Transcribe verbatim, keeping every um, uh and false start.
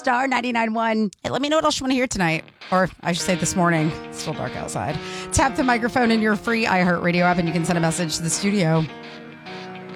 star ninety-nine point one. Hey, let me know what else you want to hear tonight. Or I should say this morning. It's still dark outside. Tap the microphone in your free iHeartRadio app and you can send a message to the studio.